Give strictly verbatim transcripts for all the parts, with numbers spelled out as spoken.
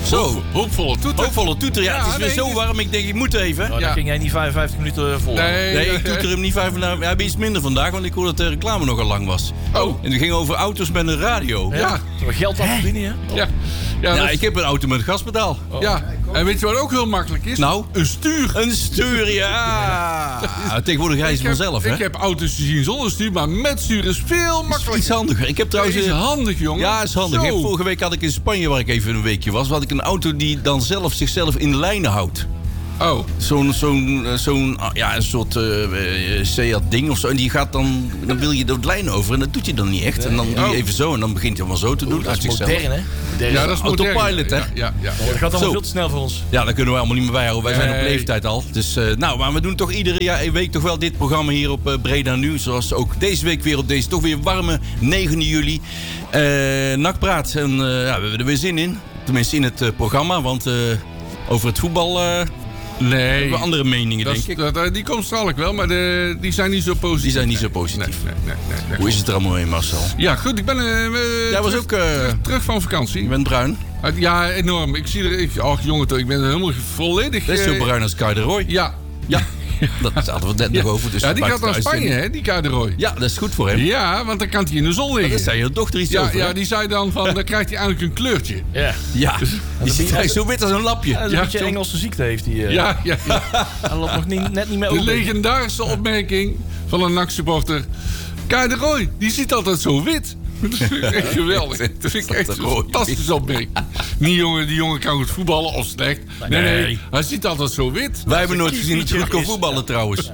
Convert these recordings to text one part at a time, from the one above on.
Zo. Hoop, hoopvolle toeter. Hoopvolle toeter. Ja, Ja, het is weer nee, zo dus- warm. Ik denk, ik moet even. Oh, dan Ja. ging jij niet vijfenvijftig minuten vol. Nee, Nee, nee, ik toeter hem niet vijf minuten. Hij is iets minder vandaag, want ik hoorde dat de reclame nogal lang was. Oh. En het ging over auto's met een radio. Ja. Ja. Zullen we geld af verdienen, hè? Ja. Ja, Ja, dat- ik heb een auto met een gaspedaal. ja. En weet je wat ook heel makkelijk is? Nou? Een stuur. Een stuur, ja. Tegenwoordig rijden ze Ik heb, vanzelf, hè? ik heb auto's gezien zonder stuur, maar met stuur is veel makkelijker. Iets handiger. Ik heb Dat trouwens... is eh, handig, jongen. Ja, is handig. Zo. Ik heb- Vorige week had ik in Spanje, waar ik even een weekje was... had ik een auto die dan zelf zichzelf in lijnen houdt. Oh. Zo'n, zo'n, eh, zo'n ah, ja, een soort uh, Seat-ding of zo. En die gaat dan... Dan wil je de lijn over en dat doet je dan niet echt. En dan doe je Oh. even zo en dan begint hij allemaal zo te doen. Dat uit is zichzelf. modern, hè? Modern. Ja, dat is modern. Autopilot, hè? Ja, ja, ja. Dat gaat allemaal Zo. veel te snel voor ons. Ja, daar kunnen we allemaal niet meer bijhouden. Wij zijn op Nee. leeftijd al. Dus, uh, nou, maar we doen toch iedere jaar, week toch wel dit programma hier op uh, Breda Nu. Zoals ook deze week weer op deze toch weer warme negende juli. Uh, Nakpraat. En uh, ja, we hebben er weer zin in. Tenminste in het uh, programma. Want uh, over het voetbal uh, Nee. hebben we andere meningen, Dat denk is- ik. dat- dat- die komt stralk wel, maar de, die zijn niet zo positief. Die zijn niet zo Nee, positief. Nee, nee, nee, nee. Hoe is het er allemaal mee, Marcel? Ja, goed. Ik ben uh, uh, Jij was terug, ook... Uh, terug, terug van vakantie. je bent bruin. Uh, ja, enorm. Ik zie er... Ik, ach, jongen, toch, ik ben helemaal volledig... Dat is zo uh, bruin als Kai de Roy. Ja. Ja, dat hadden we het net Ja, nog over. Dus ja die maakt gaat naar het Spanje, uit. hè, die Kai de Roy. Ja, dat is goed voor hem. Ja, want dan kan hij in de zon liggen. Daar zei je dochter iets Ja, over, ja, hè? die zei dan van, dan krijgt hij eigenlijk een kleurtje. Ja. Ja, die ziet hij zo wit als een lapje. Ja, dat is Ja, een beetje zo- Engelse ziekte heeft hij. Uh, Ja, ja, ja. Hij loopt nog niet, net niet meer De over. legendarische opmerking van een N A C supporter. Kai de Roy, die ziet altijd zo wit. Dat vind ik echt geweldig. Dat vind ik echt een fantastische opmerking. Niet jongen, die jongen kan goed voetballen of slecht. Nee, nee, Nee. hij ziet altijd zo wit. Wij hebben nooit gezien dat je goed kon is. voetballen trouwens.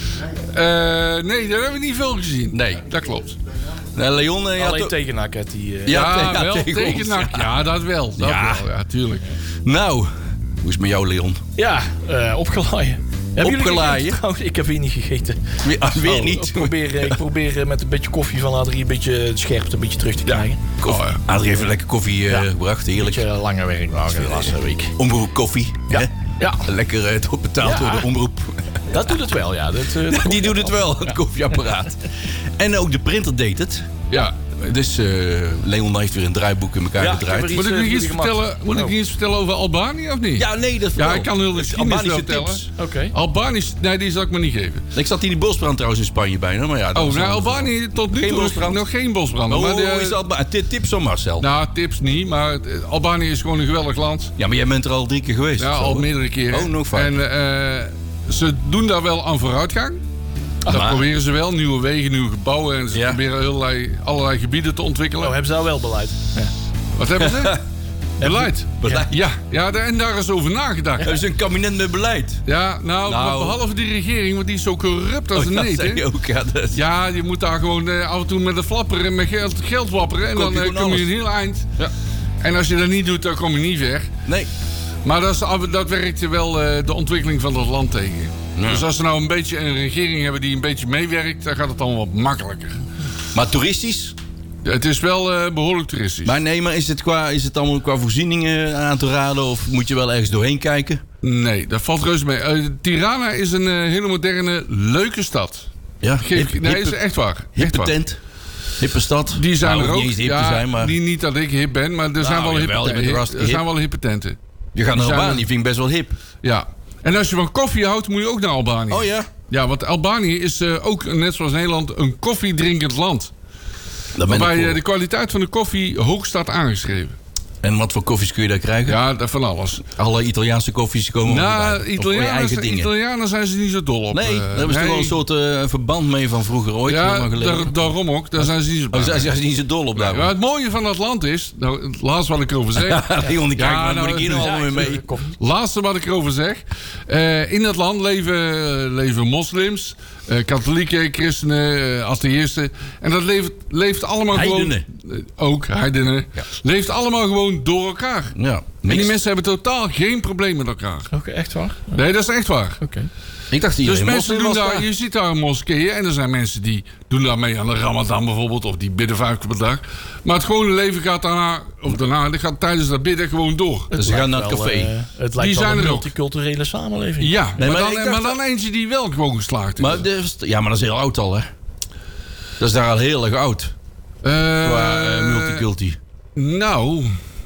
Uh, nee, daar hebben we niet veel gezien. Nee. Dat klopt. Nee, Leon... eh, ja, Alleen to- tegen N A C had hij... uh, Ja, Ja, tegen- wel, tegen tegen, ons, N A C. ja. Ja, dat wel. Dat Ja. wel, ja, tuurlijk. Nou, hoe is het met jou, Leon? Ja, uh, opgelaaien. Hebben jullie Opgelaaien? gegeten? Trouwens, ik heb weer niet gegeten. Weer, ah, weer Oh, niet. Ik probeer, ik probeer uh, met een beetje koffie van Adrie een beetje de scherpte een beetje terug te krijgen. Koffie. Oh, ja. Adrie heeft lekker koffie uh, Ja. gebracht, Een heerlijk. beetje lange werkdag de laatste week. Omroep koffie. Ja. Hè? Ja, Lekker uh, toch betaald Ja. door de omroep. dat doet het wel, ja. Dat, uh, dat Die doet het wel, het koffieapparaat. En ook de printer deed het. Ja. Dus uh, Leon heeft weer een draaiboek in elkaar Ja, ik gedraaid. heb er Moet ik uh, nog voor iets jullie gemaakt. vertellen, moet ik Oh. nog iets vertellen over Albanië of niet? Ja, nee, dat Ja, wel. ik kan heel de geschiedenis Albanische vertellen. tips. Oké. Albanisch, nee, die zal ik me niet geven. Ik zat in die bosbrand trouwens in Spanje bijna. Maar ja, dat Oh, was nou, dan- Albanië tot nu Geen toe bosbrand? nog geen bosbranden. Oh, maar de- is Alba- T- tips van Marcel. Nou, tips niet, maar eh, Albanië is gewoon een geweldig land. Ja, maar jij bent er al drie keer geweest. Ja, of zo, al hè? meerdere keren. Oh, nog vaak. En eh, ze doen daar wel aan vooruitgang. Dat Aha. proberen ze wel. Nieuwe wegen, nieuwe gebouwen. En ze Ja. proberen allerlei, allerlei gebieden te ontwikkelen. Oh, hebben ze daar wel beleid? Ja. Wat hebben ze? Beleid. Beleid. Ja, ja, daar- en daar is over nagedacht. Hebben ze een kabinet met beleid? Ja, nou, Nou. behalve die regering, want die is zo corrupt als Oh, een dat neet. zei hè. je ook, ja. Dat... Ja, je moet daar gewoon eh, af en toe met het flapperen en met geld, geld wapperen. En Koop dan je eh, gewoon kom je alles. een heel eind. Ja. En als je dat niet doet, dan kom je niet ver. Nee. Maar dat, is, af- dat werkt je wel eh, de ontwikkeling van dat land tegen. Ja. Dus als ze nou een beetje een regering hebben die een beetje meewerkt, dan gaat het allemaal wat makkelijker. Maar toeristisch? Het is wel eh, behoorlijk toeristisch. Maar nee, maar is het, qua, is het allemaal qua voorzieningen aan te raden? Of moet je wel ergens doorheen kijken? Nee, dat valt reuze mee. Eh, Tirana is een eh, hele moderne, leuke stad. Ja, Geef, hip, nee, hippe, is echt waar. Echt hippe waar. tent. Hippe stad. Die zijn Nou, er ook. Niet eens hip ja, te zijn, maar die, niet dat ik hip ben, maar er zijn wel hippe, jawel, je bent hip- hartstikke er zijn hip. wel hippe tenten. je gaat naar die zijn Albanië, er- vind ik best wel hip. Ja. En als je van koffie houdt, moet je ook naar Albanië. Oh ja? Ja, want Albanië is eh, ook, net zoals Nederland, een koffiedrinkend land. Daar ben ik Waarbij voor. eh, de kwaliteit van de koffie hoog staat aangeschreven. En wat voor koffies kun je daar krijgen? Ja, dat van alles. Alle Italiaanse koffies komen Nou, voorbij. Of voor je Italianen, eigen zijn- dingen. Italianen zijn ze niet zo dol op. Nee, eh, daar hebben ze toch nee. wel een soort eh, verband mee van vroeger ooit. Ja, lang geleden. daar, daarom ook. Daar zijn ze niet zo Oh, blij zijn mee. ze niet zo dol op daar. Maar het mooie van dat land is, nou, het laatste wat ik erover zeg. Leon, die kijkt, Ja, maar nou, moet ik hier nou ja, allemaal mee mee? Koffie. Laatste wat ik erover zeg. Eh, in dat land leven, leven moslims, eh, katholieken, christenen, uh, atheïsten. En dat leeft, leeft allemaal Heidenen. gewoon... eh, ook, heidenen. Ja. Leeft allemaal gewoon door elkaar. Ja, En die niks. mensen hebben totaal geen probleem met elkaar. Oké, echt waar? Nee, dat is echt waar. Oké. Ik dacht Dus iedereen mensen moslim doen was daar, daar. je ziet daar moskeeën en er zijn mensen die doen daar mee aan de Ramadan bijvoorbeeld, of die bidden vijf keer per dag. Maar het gewone leven gaat daarna, of daarna, dat gaat tijdens dat bidden gewoon door. Dus ze gaan naar het Wel, café. eh, het lijkt Die wel zijn een er ook. multiculturele samenleving. Ja, Nee, maar, maar dan, ik dacht maar dan eentje die wel gewoon geslaagd is. Maar de, ja, maar dat is heel oud al, hè? Dat is daar al heel erg oud. Eh, Qua eh, multiculti. Nou,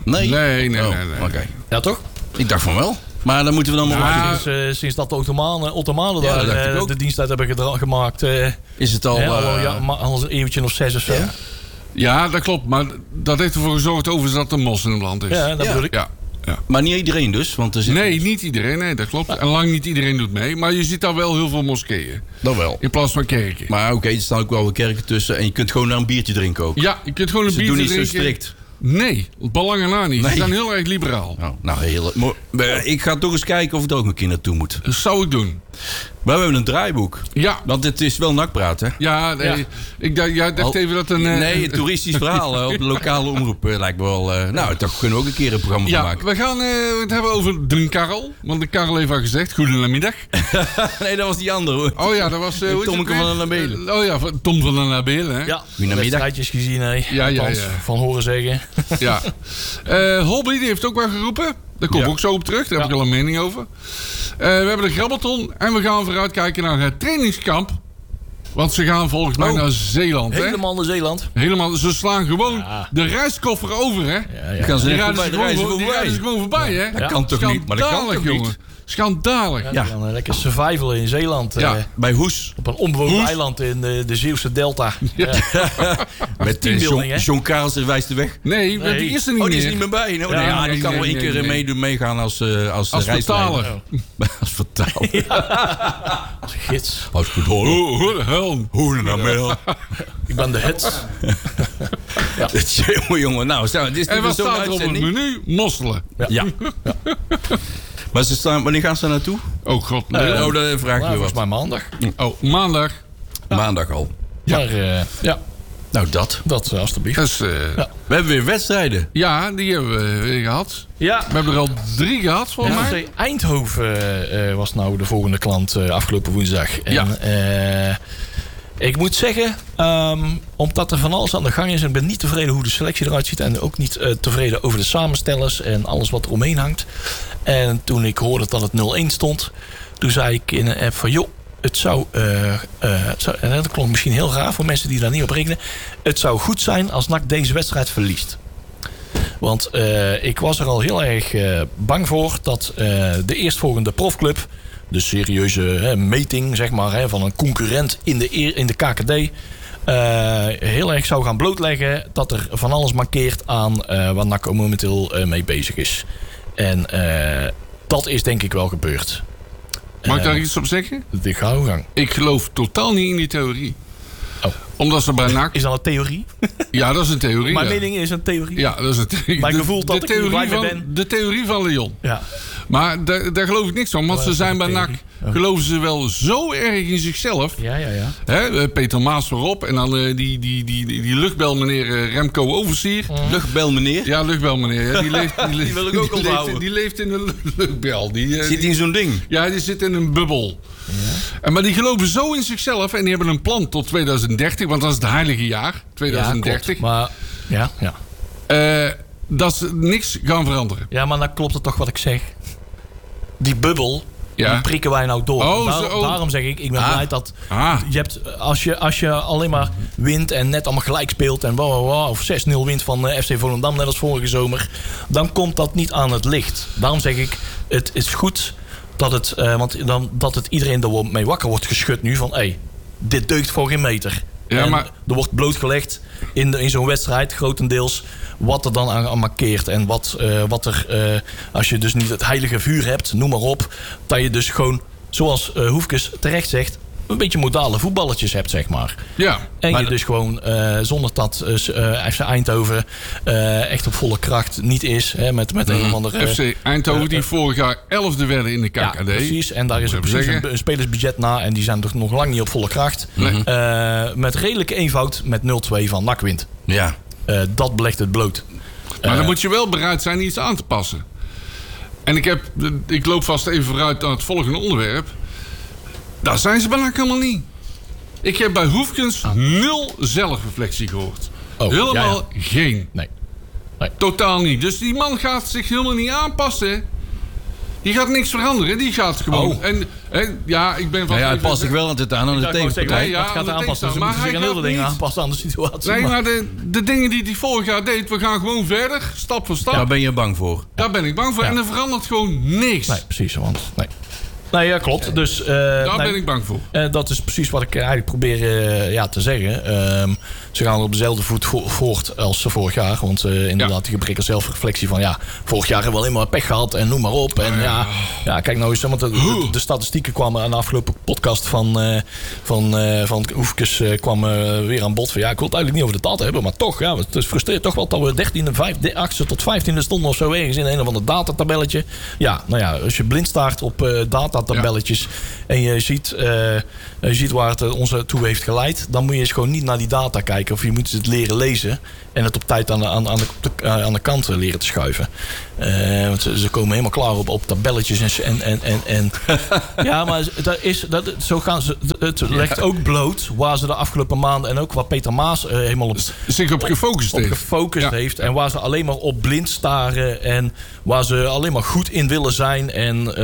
Nee? Nee, nee, Oh, nee. nee. Oké. Okay. Ja, toch? Ik dacht van wel. Maar dan moeten we dan maar Ja, wachten. Sinds, uh, sinds dat de Ottomanen, Ottomanen Ja, daar dat dacht ik uh, ook. de dienst uit hebben gedra- gemaakt. Uh, Is het al... hè, al, uh, ja, maar al een eeuwtje of zes of zo. Ja. Ja, Ja, dat klopt. Maar dat heeft ervoor gezorgd overigens dat er mos in het land is. dat Ja. bedoel ik. Ja, ja. Maar niet iedereen dus, want er zit... Nee, niet iedereen. Nee, dat klopt. En lang niet iedereen doet mee. Maar je ziet daar wel heel veel moskeeën. Dan wel. In plaats van kerken. Maar oké, okay, er staan ook wel wat kerken tussen. En je kunt gewoon naar een biertje drinken ook. Ja, je kunt gewoon een Ze biertje doen niet drinken. zo strikt. Nee, belangen na niet. Nee. Ze zijn heel erg liberaal. Nou, nou heel... Maar ik ga toch eens kijken of ik er ook een keer naartoe moet. Dat zou ik doen. Maar we hebben een draaiboek. Ja. Want het is wel nakpraat, hè? Ja, nee, Ja. ik dacht, jij dacht Al- even dat een... uh, Nee, een toeristisch verhaal uh, op de lokale omroep uh, lijkt me wel... Uh, nou, daar kunnen we ook een keer een programma van Ja, maken. we gaan uh, het hebben over de Karel. Want de Karel heeft al gezegd, goedemiddag. Nee, dat was die andere, hoor. Oh ja, dat was... Uh, hoe heet Tommeke het van weer? den Nabelen. Uh, oh ja, van Tom van den Nabelen, hè? Ja, Goedemiddag. wedstrijdjes gezien, hè. Ja, ja, Althans, ja. van horen zeggen. Ja. Uh, Holby die heeft ook wel geroepen. Daar kom ik Ja. ook zo op terug. Daar heb Ja. ik al een mening over. Uh, we hebben de grabbelton. En we gaan vooruitkijken naar het trainingskamp. Want ze gaan volgens mij Oh. naar Zeeland. Hè? Helemaal naar Zeeland. Helemaal. Ze slaan gewoon Ja. de reiskoffer over. Hè? Ja, Dan ja. gaan ze Die net rijden voorbij, ze de gewoon, reizen voor- die voorbij. rijden ze gewoon voorbij. Hè? Dat Ja. kan toch niet? Maar dat kan Schandalig, toch jongen. niet? Schandalig. Ja, Ja. die gaan lekker survivalen in Zeeland. Ja. eh, Bij Hoes. op een onbewoond Hoes. eiland in de, de Zeeuwse delta. Ja. Met uh, teambuilding, John, hè? John Karelsen wijst de weg. Nee, Nee. die is er niet Oh, die is meer. niet meer bij. No, Ja, nee, ja, nee, die kan nee, wel één nee, keer nee. meedoen, meegaan als, uh, als, Als reisleider. vertaler. Als vertaler. Als gids. Als goed hoor. Oh, hoe de hel. Hoe nou, Mel? Ik ben de hits. Jongen, jongen. Nou, staan, dit is En niet wat zo'n staat er op het uitzending. menu? Mosselen. Ja. Maar ze staan, wanneer gaan ze daar naartoe? Oh god. Nee, nee. Oh, dan vraag ik Nou, je volgens wat. mij maandag. Oh, maandag. Maandag al. Ja. Maar uh, ja, Nou, dat. dat uh, alstublieft. Dus, uh, Ja. We hebben weer wedstrijden. ja, die hebben we weer gehad. Ja. We hebben er al drie gehad, volgens Ja, mij. Eindhoven uh, was nou de volgende klant uh, afgelopen woensdag. En, Ja. uh, ik moet zeggen, um, omdat er van alles aan de gang is... en ik ben niet tevreden hoe de selectie eruit ziet... en ook niet uh, tevreden over de samenstellers en alles wat er omheen hangt. En toen ik hoorde dat het nul-één stond... toen zei ik in een app van... joh, het zou, uh, uh, het zou... en dat klonk misschien heel raar voor mensen die daar niet op rekenen... het zou goed zijn als N A C deze wedstrijd verliest. Want uh, ik was er al heel erg uh, bang voor... dat uh, de eerstvolgende profclub... de serieuze hè, meting zeg maar, hè, van een concurrent in de, in de K K D... Uh, heel erg zou gaan blootleggen dat er van alles mankeert aan uh, waar N A C momenteel uh, mee bezig is. En uh, dat is denk ik wel gebeurd. Mag ik daar Uh, iets op zeggen? De gauwgang. Ik geloof totaal niet in die theorie. Oh. Omdat ze bij N A C... Is dat een theorie? Ja, dat is een theorie. Mijn ja. mening is een theorie. Ja, dat is een theorie. Mijn De- gevoel dat de ik niet theorie blij mee van, ben. De theorie van Leon. Ja. Maar daar, daar geloof ik niks van. Want Oh, ze dat is zijn bij een N A C... theorie. Oh. geloven ze wel zo erg in zichzelf. Ja, ja, ja. Hè, eh, Peter Maas voorop. En dan uh, die, die, die, die, die luchtbel meneer uh, Remco Oversier. Luchtbel meneer. Ja, luchtbel meneer. Ja, die, leeft, die, leeft, wil ik ook die, leeft, onthouden. die leeft in een luchtbel. Die, uh, Zit die- in zo'n ding. ja, die zit in een bubbel. Ja. En, maar die geloven zo in zichzelf. En die hebben een plan tot tweeduizend dertig. Want dat is het heilige jaar. tweeduizend dertig. Ja, klopt. Maar, ja, ja. Uh, dat ze niks gaan veranderen. ja, maar dan klopt het toch wat ik zeg. Die bubbel, Ja. die prikken wij nou door. Oh, Daar- zo, oh. Daarom zeg ik, ik ben Ah. blij dat... Ah. Je hebt, als, je, als je alleen maar wint en net allemaal gelijk speelt... en wow, wow, wow, of zes nul wint van uh, F C Volendam, net als vorige zomer... dan komt dat niet aan het licht. Daarom zeg ik, het is goed dat het, uh, want dan, dat het iedereen er mee wakker wordt geschud nu... van, hé, hey, dit deugt voor geen meter. Ja, en maar- er wordt blootgelegd in, de, in zo'n wedstrijd, grotendeels... wat er dan aan, aan markeert. En wat, uh, wat er, uh, als je dus niet het heilige vuur hebt, noem maar op... dat je dus gewoon, zoals uh, Hoefkes terecht zegt... een beetje modale voetballetjes hebt, zeg maar. Ja. En Maar je de- dus gewoon, uh, zonder dat uh, F C Eindhoven... Uh, echt op volle kracht niet is. Hè, met, met een of andere... F C Eindhoven, die uh, vorig jaar elfde werden in de K Ja, K D. precies. En daar is Moet ook ik precies even een, een spelersbudget na. En die zijn toch nog lang niet op volle kracht. Nee. Uh, met redelijke eenvoud met nul twee van N A C wint. Ja. Uh, dat belegt het bloot. Maar dan Uh, moet je wel bereid zijn iets aan te passen. En ik, heb, ik loop vast even vooruit naar het volgende onderwerp. Daar zijn ze bijna helemaal niet. Ik heb bij Hoefkens nul zelfreflectie gehoord. Oh, helemaal ja, geen. Nee. Totaal niet. Dus die man gaat zich helemaal niet aanpassen. Die gaat niks veranderen. Die gaat gewoon... Oh. En, en, ja, ik ben van... Nou ja, hij past zich wel altijd aan aan de tegenpartij. Nee, ja, dat gaat aan de aanpassen. Ze tegenstander. moeten Maar zich een hij hele gaat dingen niet- aanpassen aan de situatie. Nee, maar- maar de, de dingen die hij vorig jaar deed... We gaan gewoon verder, stap voor stap. Daar ben je bang voor. Daar ben ik bang voor. Ja. En er verandert gewoon niks. Nee, precies. Want, nee. Nee, ja, klopt. Dus, uh, Daar nee, ben ik bang voor. uh, dat is precies wat ik eigenlijk probeer uh, ja, te zeggen. Um, ze gaan op dezelfde voet vo- voort als vorig jaar. Want uh, inderdaad, ja. die gebrek aan zelfreflectie van... ja, vorig jaar hebben we alleen maar pech gehad en noem maar op. En ja, ja kijk nou eens, want de, de, de statistieken kwamen aan de afgelopen podcast van... Uh, van, uh, van Oefkes uh, kwam uh, weer aan bod van... ja, ik wil het eigenlijk niet over de data hebben, maar toch... ja, het is frustreerd toch wel dat we dertiende, vijfde, achtste tot vijftiende stonden of zo... ergens in een of ander datatabelletje. Ja, nou ja, als je blind staart op uh, datatabelletjes... Ja. En je ziet, uh, je ziet waar het ons toe heeft geleid... dan moet je eens gewoon niet naar die data kijken... of je moet het leren lezen... en het op tijd aan de, aan, aan de, aan de kant leren te schuiven. Uh, want ze, ze komen helemaal klaar op, op tabelletjes en... en, en, en ja, maar dat is, dat, zo gaan ze, het legt ook bloot... waar ze de afgelopen maanden... en ook waar Peter Maas uh, helemaal op, zich op gefocust op, heeft. Op gefocust ja. heeft en waar ze alleen maar op blind staren... en waar ze alleen maar goed in willen zijn... en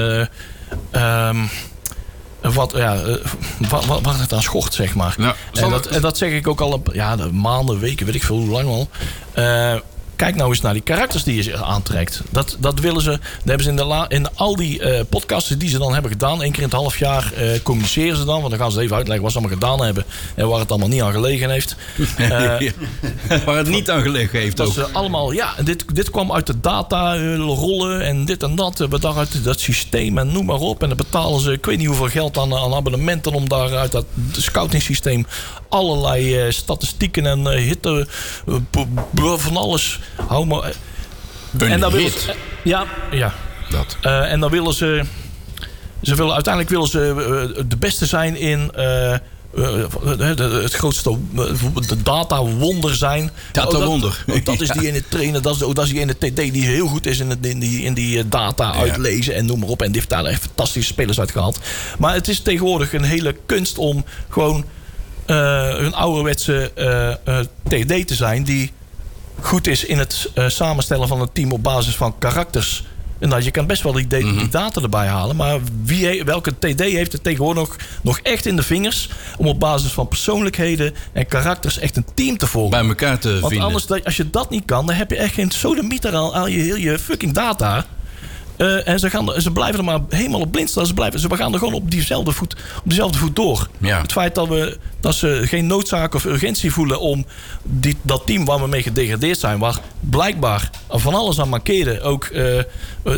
uh, um, wat, ja, uh, wat, wat, wat het aan schort, zeg maar. Ja, en, dat, en dat zeg ik ook al een ja, maanden, weken, weet ik veel hoe lang al. Uh, Kijk nou eens naar die karakters die je zich aantrekt. Dat, dat willen ze. Dat hebben ze in, de la, in al die uh, podcasts die ze dan hebben gedaan. Één keer in het half jaar uh, communiceren ze dan. Want dan gaan ze even uitleggen wat ze allemaal gedaan hebben. En waar het allemaal niet aan gelegen heeft. Uh, waar het niet aan gelegen heeft dat ook. Ze allemaal, ja, dit, dit kwam uit de data uh, rollen. En dit en dat. We daar uit dat systeem en noem maar op. En dan betalen ze, ik weet niet hoeveel geld aan, aan abonnementen. Om daar uit dat scouting systeem allerlei uh, statistieken en uh, hitte uh, van alles. Hou maar. Een en dan hit. willen ze, ja, ja. Dat. Uh, en dan willen ze, ze willen uiteindelijk willen ze uh, de beste zijn in uh, uh, het grootste de data wonder zijn. Data oh, dat, wonder. Oh, dat is die in het trainen, dat is, oh, dat is die in het T D die heel goed is in, het, in die, in die data ja. uitlezen en noem maar op. En die heeft daar echt fantastische spelers uitgehaald. Maar het is tegenwoordig een hele kunst om gewoon uh, een ouderwetse uh, uh, T D te zijn die goed is in het uh, samenstellen van een team op basis van karakters. En dat je kan best wel die, de- mm-hmm. die data erbij halen. Maar wie he- welke T D heeft het tegenwoordig nog, nog echt in de vingers... om op basis van persoonlijkheden en karakters echt een team te vormen. Bij elkaar te Want vinden. anders, als je dat niet kan, dan heb je echt geen sodemieter aan, aan je, heel je fucking data... Uh, en ze, gaan, ze blijven er maar helemaal op blind staan. Ze, blijven, ze gaan er gewoon op diezelfde voet, op diezelfde voet door. Ja. Het feit dat, we, dat ze geen noodzaak of urgentie voelen om die, dat team waar we mee gedegradeerd zijn... waar blijkbaar van alles aan mankeerde. Ook uh, uh,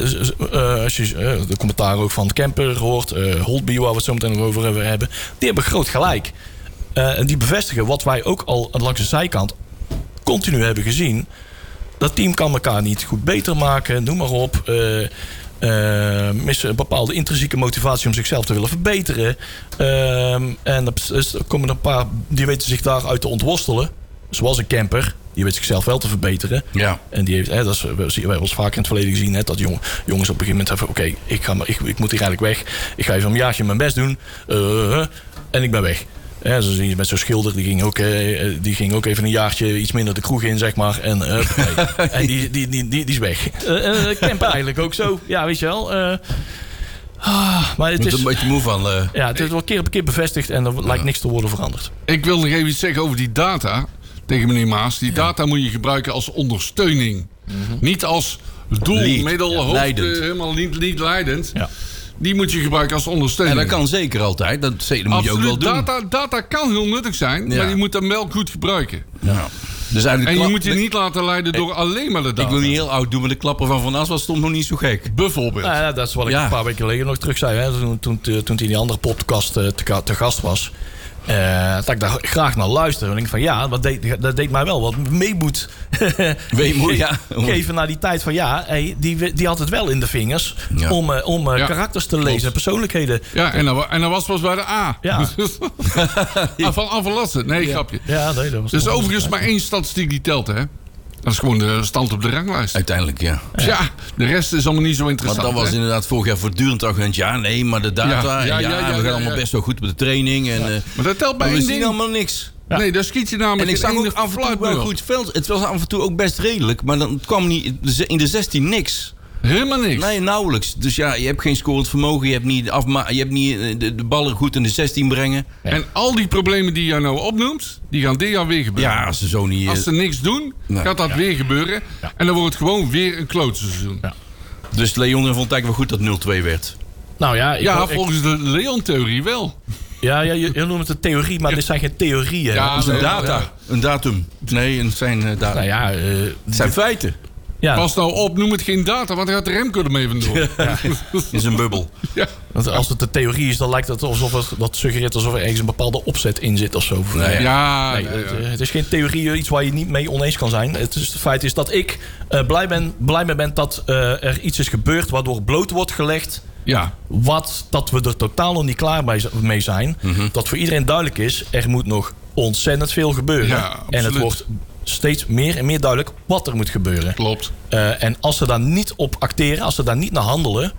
uh, als je uh, de commentaar ook van Kemper hoort... Uh, Holtby, waar we het zo meteen nog over hebben... die hebben groot gelijk. Uh, en die bevestigen wat wij ook al langs de zijkant continu hebben gezien... Dat team kan elkaar niet goed beter maken, noem maar op. Uh, uh, missen een bepaalde intrinsieke motivatie om zichzelf te willen verbeteren. Uh, en er komen er een paar die weten zich daaruit te ontworstelen. Zoals een Kemper. Die weet zichzelf wel te verbeteren. Ja. En die heeft, hè, dat is, we hebben wel eens vaker in het verleden gezien... Hè, dat jong, jongens op een gegeven moment hebben... oké, okay, ik, ga, ik, ik moet hier eigenlijk weg. Ik ga even een jaartje mijn best doen. Uh, en ik ben weg. Ja, zo zie je met zo'n schilder, die ging, ook, uh, die ging ook even een jaartje iets minder de kroeg in, zeg maar. En, uh, nee. en die, die, die, die, die is weg. Uh, uh, Kemper eigenlijk ook zo. Ja, weet je wel. Uh, ah, maar het Moet is een beetje moe van. Uh... Ja, het is wel keer op keer bevestigd en er ja. lijkt niks te worden veranderd. Ik wil nog even iets zeggen over die data. Tegen meneer Maas. Die data ja. moet je gebruiken als ondersteuning. Mm-hmm. Niet als doel, Lead. middel, ja, hoofd. Uh, helemaal niet, niet leidend. Ja. Die moet je gebruiken als ondersteuning. En dat kan zeker altijd. Dat, dat moet je ook wel doen. Data, data kan heel nuttig zijn, ja. maar je moet hem wel goed gebruiken. Ja. Dus en je moet je niet laten leiden door ik, alleen maar de data. Ik wil niet heel oud doen, maar de klapper van Van As was stond nog niet zo gek. Bijvoorbeeld. Nou ja, dat is wat ik ja. een paar weken geleden nog terug zei. Hè, toen, toen, toen hij in die andere podcast uh, te, te gast was. Uh, dat ik daar graag naar luister. En ik denk van ja, dat deed, dat deed mij wel wat meemoed Weemoed, ja. geven naar die tijd van ja, hey, die, die had het wel in de vingers ja. om, uh, om uh, ja. karakters te lezen en persoonlijkheden. Ja, en dat, en dat was pas bij de A. Ja. ah, van Avelassen. Nee, ja. grapje. Ja, nee, dat was dus overigens maar één statistiek die telt, hè? Dat is gewoon de stand op de ranglijst. Uiteindelijk, ja. Dus ja, de rest is allemaal niet zo interessant. Maar dat was hè? inderdaad vorig jaar voortdurend argument. Ja, nee, maar de data. Ja, ja, ja, ja, ja we gaan ja, allemaal ja. best wel goed met de training. En, ja. uh, maar dat telt bij maar één we ding. zien allemaal niks. Ja. Nee, daar schiet je namelijk. En ik zag ook af en toe wel goed veld. Het was af en toe ook best redelijk. Maar dan kwam niet in de zestien niks. Helemaal niks. Nee, nauwelijks. Dus ja, je hebt geen scorend vermogen. Je hebt niet, afma- je hebt niet de, de ballen goed in de zestien brengen. Ja. En al die problemen die jij nou opnoemt, die gaan dit jaar weer gebeuren. Ja, als ze zo niet... Als ze niks doen, nee. gaat dat ja. weer gebeuren. Ja. En dan wordt het gewoon weer een klote seizoen. Ja. Dus Leon vond het eigenlijk wel goed dat nul twee werd. Nou ja, ik, ja ik, volgens de Leon-theorie wel. Ja, ja je, je noemt het een theorie, maar ja. dit zijn geen theorieën. Ja, dat is een data. Ja. Een datum. Nee, het zijn uh, data. Nou ja, uh, het zijn feiten. Ja. Pas nou op, noem het geen data, want dan gaat de Remco ermee vandoor. Ja. In zijn bubbel. Ja. Want als het de theorie is, dan lijkt het alsof het dat suggereert alsof er ergens een bepaalde opzet in zit of zo. Nee, ja, nee, nee, het, ja. het is geen theorie, iets waar je niet mee oneens kan zijn. Het, is, het feit is dat ik uh, blij, ben, blij mee ben dat uh, er iets is gebeurd waardoor bloot wordt gelegd. Ja. Wat, dat we er totaal nog niet klaar mee zijn. Mm-hmm. Dat voor iedereen duidelijk is, er moet nog ontzettend veel gebeuren. Ja, en het wordt steeds meer en meer duidelijk wat er moet gebeuren. Klopt. Uh, en als ze daar niet op acteren, als ze daar niet naar handelen,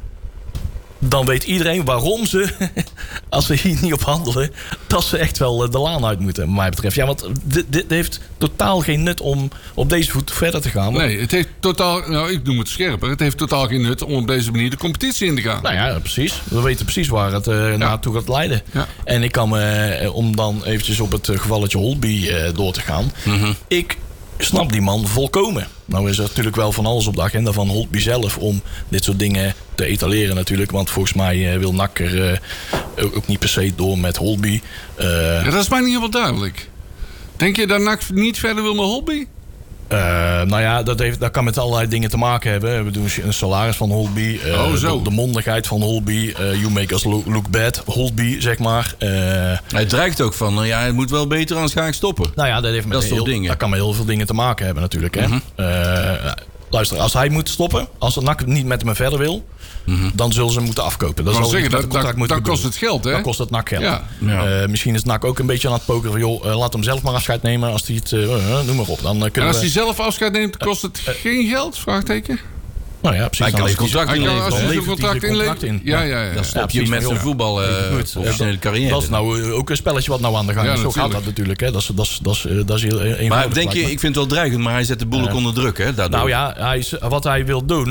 dan weet iedereen waarom ze, als ze hier niet op handelen, dat ze echt wel de laan uit moeten, wat mij betreft. Ja, want dit, dit heeft totaal geen nut om op deze voet verder te gaan. Nee, het heeft totaal, nou ik noem het scherper, het heeft totaal geen nut om op deze manier de competitie in te gaan. Nou ja, precies. We weten precies waar het uh, ja. naartoe gaat leiden. Ja. En ik kan me, uh, om dan eventjes op het gevalletje Holtby uh, door te gaan. Mm-hmm. Ik snap die man volkomen. Nou is er natuurlijk wel van alles op de agenda van Holtby zelf om dit soort dingen te etaleren natuurlijk. Want volgens mij uh, wil N A C er uh, ook niet per se door met Holtby. Uh, ja, dat is mij niet helemaal duidelijk. Denk je dat N A C niet verder wil met Holtby? Uh, nou ja, dat, heeft, dat kan met allerlei dingen te maken hebben. We doen een salaris van Holtby. Uh, oh, zo. De, de mondigheid van Holtby. Uh, you make us look, look bad. Holtby, zeg maar. Uh, Hij dreigt ook van, uh, ja, het moet wel beter, anders ga ik stoppen. Nou ja, dat, heeft met dat, heel, dingen. dat kan met heel veel dingen te maken hebben natuurlijk. Hè? Mm-hmm. Uh, luister, als hij moet stoppen, als de N A C niet met hem verder wil, mm-hmm. dan zullen ze hem moeten afkopen. Dat zal zeggen, dat, dat, dat, dat kost het geld, hè? Dan kost het N A C geld. Ja. Ja. Uh, misschien is N A C ook een beetje aan het pokeren van, joh, uh, laat hem zelf maar afscheid nemen als hij het, uh, uh, noem maar op. Dan, uh, en als we, hij zelf afscheid neemt, kost het uh, geen geld? Vraagteken. Nou ja, precies. Hij kan een contract inleveren. Als je zo'n contract inlevert. In. Ja, ja, ja. Dan stop je ja, met zijn voetbal uh, professionele carrière. Dat is nou ook een spelletje wat nou aan de gang is. Ja, zo gaat dat natuurlijk. Hè. Dat is, dat is, dat is, dat is heel eenvoudig. Maar denk je, ik vind het wel dreigend, maar hij zet de boel ook uh, onder druk, hè? Daardoor. Nou ja, hij is, wat hij wil doen.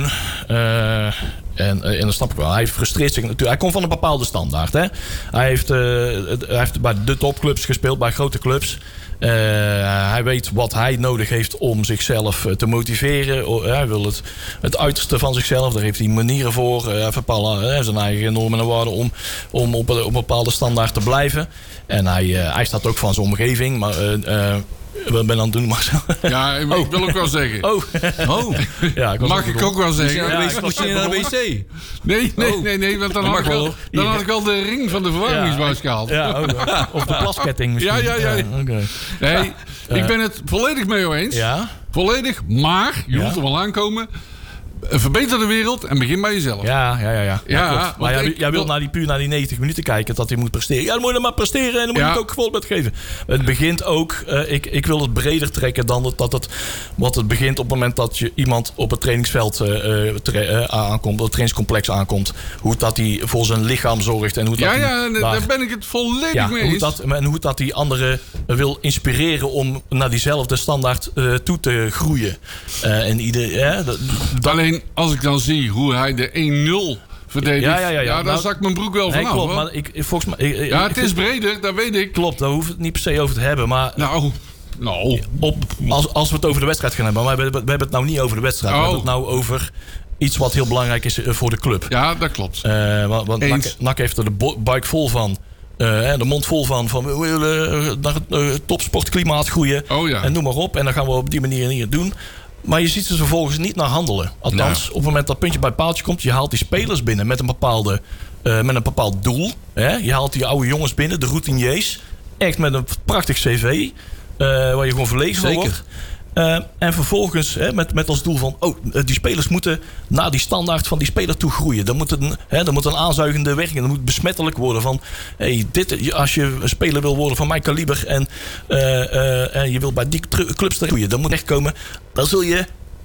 Uh, En, en dat snap ik wel. Hij frustreert zich natuurlijk. Hij komt van een bepaalde standaard. Hè? Hij, heeft, uh, hij heeft bij de topclubs gespeeld, bij grote clubs. Uh, hij weet wat hij nodig heeft om zichzelf te motiveren. Hij wil het, het uiterste van zichzelf. Daar heeft hij manieren voor. Hij heeft uh, zijn eigen normen en waarden om, om op, op een bepaalde standaard te blijven. En hij, uh, hij staat ook van zijn omgeving. Maar... Uh, uh, Wat ben je aan het doen, Marcel? Ja, ik oh. wil ook wel zeggen. Oh. oh. Ja, ik Mag ik ook wel zeggen? Ja, ja, moest je naar de wc? Nee, nee, oh. nee, nee, want dan, had ik, al, dan had ik al de ring van de verwarmingsbuis ja. gehaald. Ja, ook, of de plasketting misschien. Ja, ja, ja. ja okay. Nee, ja. ik ben het volledig mee eens. Ja? Volledig, maar je ja. moet er wel aankomen. Verbeter de wereld en begin bij jezelf. Ja, ja, ja. ja. ja, ja maar jij, jij wilt naar die, puur naar die negentig minuten kijken dat hij moet presteren. Ja, dan moet je maar presteren en dan moet je ja. het ook voorbeeld geven. Het begint ook, uh, ik, ik wil het breder trekken dan dat, dat het, wat het begint op het moment dat je iemand op het trainingsveld uh, tra- uh, aankomt, op het trainingscomplex aankomt. Hoe dat hij voor zijn lichaam zorgt. En hoe dat ja, die, ja, daar, daar ben ik het volledig ja, mee eens. Hoe dat, en hoe dat die anderen wil inspireren om naar diezelfde standaard uh, toe te groeien. Uh, en ieder, ja, dat, dat, Alleen als ik dan zie hoe hij de één nul verdedigt, ja, ja, ja, ja. ja, dan nou, zak mijn broek wel vanaf. Nee, klopt, hoor. maar ik, volgens mij, ik, ja, het ik is vind, breder, dat weet ik. Klopt, daar hoeven we het niet per se over te hebben. Maar nou, nou. Op, als, als we het over de wedstrijd gaan hebben, maar we, we hebben het nou niet over de wedstrijd. Oh. We hebben het nou over iets wat heel belangrijk is voor de club. Ja, dat klopt. Uh, want want N A C, N A C heeft er de bo- buik vol van. Uh, de mond vol van, van we willen uh, naar het uh, topsportklimaat groeien. Oh, ja. En noem maar op. En dan gaan we op die manier hier doen. Maar je ziet ze vervolgens niet naar handelen. Althans, nou. op het moment dat puntje bij het paaltje komt, je haalt die spelers binnen met een, bepaalde, uh, met een bepaald doel. Hè? Je haalt die oude jongens binnen, de routiniers. Echt met een prachtig cv. Uh, waar je gewoon verlegen van wordt. Uh, en vervolgens hè, met, met als doel van... oh, die spelers moeten naar die standaard van die speler toe groeien. Dan moet een, hè, dan moet een aanzuigende werking. Dan moet besmettelijk worden van... Hey, dit, als je een speler wil worden van mijn kaliber... en, uh, uh, en je wil bij die clubs groeien... dan moet echt komen... dan zul je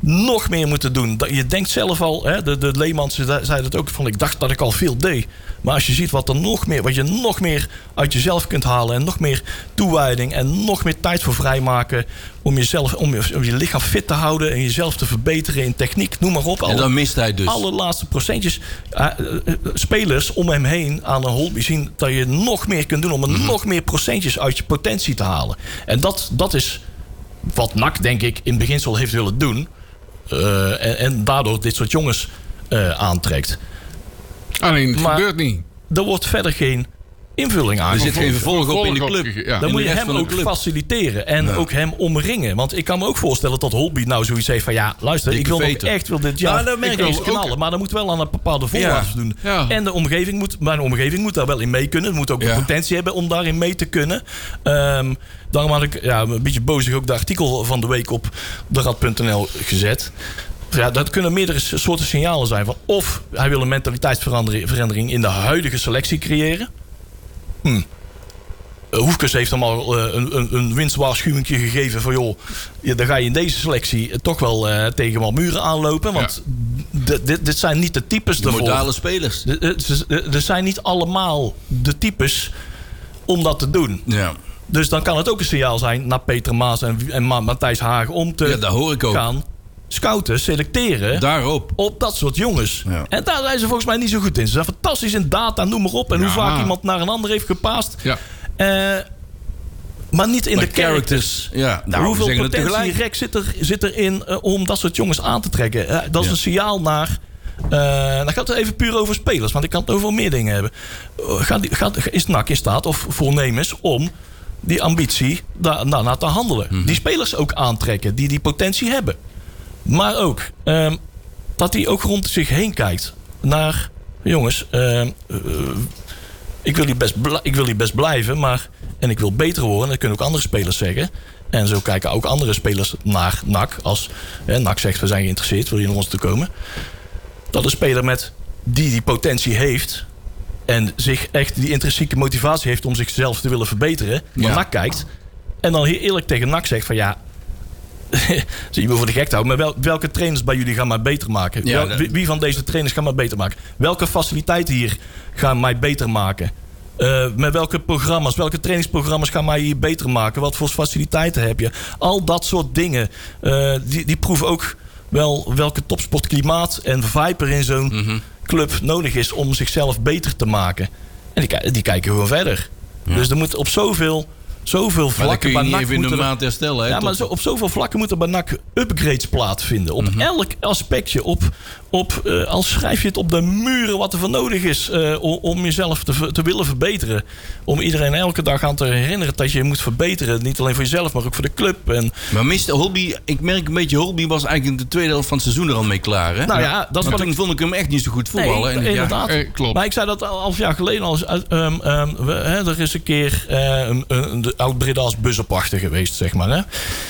nog meer moeten doen. Je denkt zelf al, hè, de, de Leemans zei dat ook, van ik dacht dat ik al veel deed. Maar als je ziet wat er nog meer, wat je nog meer uit jezelf kunt halen en nog meer toewijding en nog meer tijd voor vrijmaken om jezelf, om je, om je lichaam fit te houden en jezelf te verbeteren in techniek, noem maar op. En dan mist hij dus. Allerlaatste procentjes. Uh, uh, spelers om hem heen aan een Holtby zien dat je nog meer kunt doen om er mm-hmm. nog meer procentjes uit je potentie te halen. En dat, dat is wat N A C denk ik in beginsel heeft willen doen. Uh, en, en daardoor dit soort jongens uh, aantrekt. Alleen het maar gebeurt niet. Er wordt verder geen invulling aan. Er zit geen vervolg op in de club. Ja. Dan moet je hem ook club. faciliteren. En ja. ook hem omringen. Want ik kan me ook voorstellen dat Holtby nou zoiets heeft van... ja, luister, Dikke ik wil veter. nog echt wil dit jaar nou, ik wil knallen. Maar dat moet wel aan een bepaalde voorwaarden ja. doen. Ja. En de omgeving moet, mijn omgeving moet daar wel in mee kunnen. Het moet ook ja. de potentie hebben om daarin mee te kunnen. Um, daarom had ik ja, een beetje bozig ook de artikel van de week op de rad punt n l gezet. Ja, dat kunnen meerdere soorten signalen zijn. Van of hij wil een mentaliteitsverandering in de huidige selectie creëren. Hm. Hoefkes heeft hem al uh, een, een, een winstwaarschuwing gegeven van joh, dan ga je in deze selectie toch wel uh, tegen wat muren aanlopen. Want ja. d- dit, dit zijn niet de types de ervoor. modale spelers. Er zijn niet allemaal de types om dat te doen. Ja. Dus dan kan het ook een signaal zijn naar Peter Maas en, en Matthijs Hagen om te ja, dat hoor ik ook. gaan scouten, selecteren. Daarop. Op dat soort jongens. Ja. En daar zijn ze volgens mij niet zo goed in. Ze zijn fantastisch in data, noem maar op. En ja. hoe vaak iemand naar een ander heeft gepaast. Ja. Uh, maar niet in maar de characters. Ja, nou, hoeveel potentie rek zit, er, zit erin uh, om dat soort jongens aan te trekken? Uh, dat is ja. een signaal naar... Uh, dan gaat het even puur over spelers. Want ik kan het over meer dingen hebben. Uh, gaat die, gaat, is N A C in staat of voornemens om die ambitie daarna na te handelen? Mm-hmm. Die spelers ook aantrekken. Die die potentie hebben. Maar ook uh, dat hij ook rond zich heen kijkt. Naar... Jongens... Uh, uh, Ik wil, hier best bl- ik wil hier best blijven, maar... En ik wil beter worden, dat kunnen ook andere spelers zeggen. En zo kijken ook andere spelers naar N A C. Als hè, N A C zegt, we zijn geïnteresseerd, wil je naar ons toe komen? Dat een speler met die die potentie heeft... en zich echt die intrinsieke motivatie heeft om zichzelf te willen verbeteren... naar ja. N A C kijkt en dan heel eerlijk tegen N A C zegt van... ja, zie je me voor de gek te houden, maar wel, welke trainers bij jullie gaan mij beter maken? Ja, Wel, wie, wie van deze trainers gaan mij beter maken? Welke faciliteiten hier gaan mij beter maken? Uh, met welke programma's, welke trainingsprogramma's gaan mij hier beter maken? Wat voor faciliteiten heb je? Al dat soort dingen. Uh, die, die proeven ook wel welke topsportklimaat en vibe er in zo'n mm-hmm. club nodig is om zichzelf beter te maken. En die, die kijken gewoon verder. Ja. Dus er moet op zoveel... Zoveel vlakken maar dan kun je bij niet N A C even in de maand herstellen. Hè, ja, maar zo, op zoveel vlakken moeten bij N A C upgrades plaatsvinden. Op mm-hmm. elk aspectje. Op, op, uh, al schrijf je het op de muren wat er voor nodig is. Uh, om, om jezelf te, te willen verbeteren. Om iedereen elke dag aan te herinneren dat je je moet verbeteren. Niet alleen voor jezelf, maar ook voor de club. En maar mister Holtby, ik merk een beetje... Holtby was eigenlijk de tweede helft van het seizoen er al mee klaar. Hè? Nou ja, dat toen ik... vond ik hem echt niet zo goed voetballen. Nee, en inderdaad. Ja, eh, klopt. Maar ik zei dat al half jaar geleden al. Um, um, we, hè, er is een keer uh, een, een, de oud-Breda's buzzenpachter geweest, zeg maar. Hè?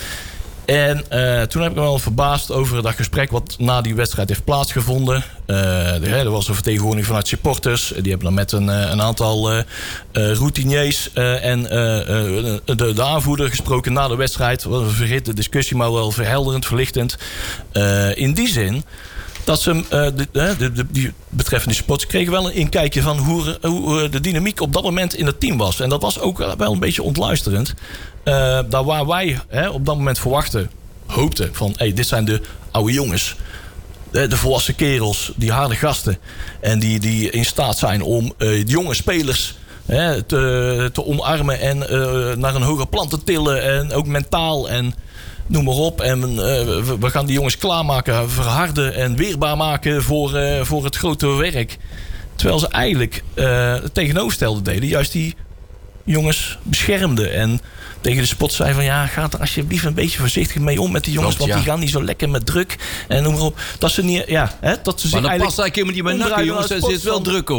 En uh, toen heb ik me wel verbaasd over dat gesprek wat na die wedstrijd heeft plaatsgevonden. Uh, er, er was een vertegenwoordiging vanuit supporters. Die hebben dan met een, een aantal uh, uh, routiniers uh, en uh, uh, de, de aanvoerder gesproken na de wedstrijd. Wat een verhitte discussie, maar wel verhelderend, verlichtend. Uh, in die zin... dat ze uh, de, de, de, die betreffende supporters kregen wel een inkijkje van hoe, hoe de dynamiek op dat moment in het team was. En dat was ook wel een beetje ontluisterend. Uh, daar waar wij hè, op dat moment verwachten, hoopten van... Hey, dit zijn de oude jongens, de, de volwassen kerels, die harde gasten... en die, die in staat zijn om uh, de jonge spelers... Hè, te, te omarmen en uh, naar een hoger plan te tillen. En ook mentaal en... noem maar op. En uh, we, we gaan die jongens klaarmaken, verharden en weerbaar maken voor, uh, voor het grote werk. Terwijl ze eigenlijk uh, het tegenovergestelde deden. Juist die jongens beschermden. En tegen de spot zei van ja, ga er alsjeblieft een beetje voorzichtig mee om met die jongens. Klopt, want ja. die gaan niet zo lekker met druk. En noem maar op. Dat ze niet, ja, hè, dat ze zich maar dan eigenlijk past eigenlijk helemaal niet bij N A C, jongens. Er zit wel druk op.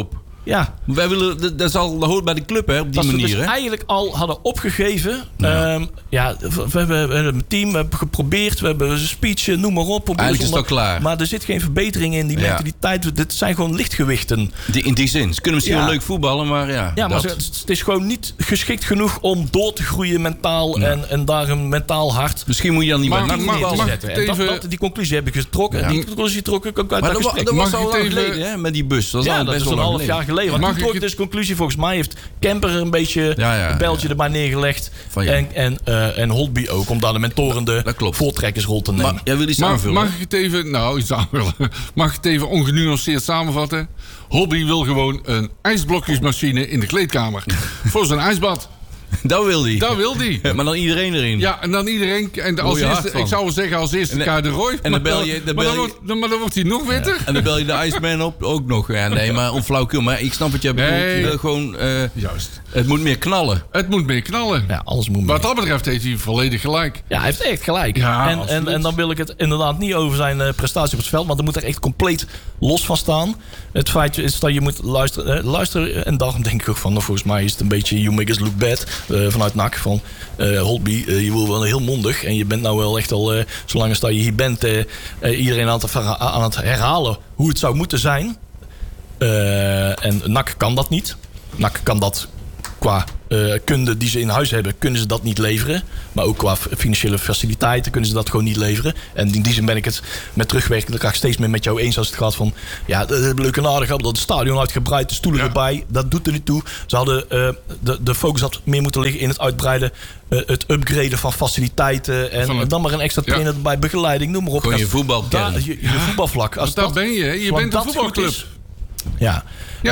Ja. Wij willen, dat, dat, is al, dat hoort bij de club, hè, op die dat manier. Dat we dus hè? eigenlijk al hadden opgegeven. Ja. Um, ja, we, we hebben we hebben een team, we hebben geprobeerd, we hebben een speech, noem maar op. Eigenlijk is het al klaar. Maar er zit geen verbetering in, die Ja. mentaliteit. Dit zijn gewoon lichtgewichten. Die, in die zin. Ze kunnen misschien Ja. wel leuk voetballen, maar ja. Ja, maar dat. het, het is gewoon niet geschikt genoeg om door te groeien mentaal. Ja. En, en daar een mentaal hart Misschien moet je dan niet Maar- bij maar- NAC maar- voetballen. mag- zetten. En dat, even- dat, die conclusie heb ik getrokken. Ja. Die conclusie trok ik ook uit Maar dat dat, wa- gesprek. dat was Mag al ik lang het even- geleden, hè, met die bus. Dat is Ja, al dat best is wel een lang half jaar geleden. geleden. Want Mag toen ik trok ik het- dus conclusie. Volgens mij heeft Kemper een beetje Ja, ja, een bijltje ja. erbij neergelegd. Van ja. En, en, uh, en Holtby ook. Om daar de mentorende Dat klopt. voortrekkersrol te nemen. Maar jij wil iets Mag, aanvullen? mag ik het even, nou, iets aanvullen. Mag ik het even ongenuanceerd samenvatten? Hobby wil gewoon een ijsblokjesmachine in de kleedkamer. Voor zijn ijsbad. Dat wil hij. Dat wil die. Maar dan iedereen erin. Ja, en dan iedereen. En als Word je hard eerste, van. ik zou wel zeggen als eerste En dan- K de Roy. en dan maar bel je- dan maar bel je- wordt, dan- maar dan wordt hij nog witter. En dan bel je de Iceman op ook nog. Ja, nee, maar om flauwkul. Maar ik snap wat jij bedoelt. Nee. Je wil gewoon, eh, Juist. het moet meer knallen. Het moet meer knallen. Ja, alles moet mee. Wat dat betreft heeft hij volledig gelijk. Ja, hij heeft echt gelijk. Ja, en, en, absoluut. en dan wil ik het inderdaad niet over zijn uh, prestatie op het veld. Maar dan moet er echt compleet los van staan. Het feit is dat je moet luisteren. Uh, luisteren en daarom denk ik ook van... Nou, volgens mij is het een beetje you make us look bad. Uh, vanuit N A C. Van uh, Holtby, uh, je wil wel heel mondig. En je bent nou wel echt al... Uh, zolang als dat je hier bent... Uh, uh, iedereen aan het, verha- aan het herhalen hoe het zou moeten zijn. Uh, en N A C kan dat niet. N A C kan dat... Qua uh, kunde die ze in huis hebben, kunnen ze dat niet leveren. Maar ook qua financiële faciliteiten kunnen ze dat gewoon niet leveren. En in die zin ben ik het met terugwerkende kracht steeds meer met jou eens als het gaat van... Ja, dat hebben leuk en aardig, dat het stadion uitgebreid, de stoelen Ja. erbij. Dat doet er niet toe. Ze hadden, uh, de, de focus had meer moeten liggen in het uitbreiden... Uh, het upgraden van faciliteiten. En, Van het- en dan maar een extra Ja. trainer erbij, begeleiding, noem maar op. Gewoon je Als- voetbalkern. daar- je, je voetbalvlak. Als Want daar dat- ben je. hè. Je want bent een dat goed voetbalclub. is- Ja. Ja.